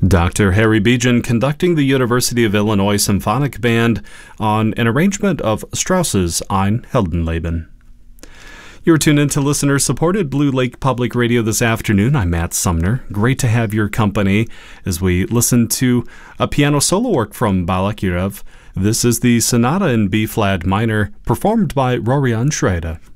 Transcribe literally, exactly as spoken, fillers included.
Doctor Harry Bejan conducting the University of Illinois Symphonic Band on an arrangement of Strauss's Ein Heldenleben. You're tuned in to listener-supported Blue Lake Public Radio this afternoon. I'm Matt Sumner. Great to have your company as we listen to a piano solo work from Balakirev. This is the Sonata in B-flat minor, performed by Rorion Schrader.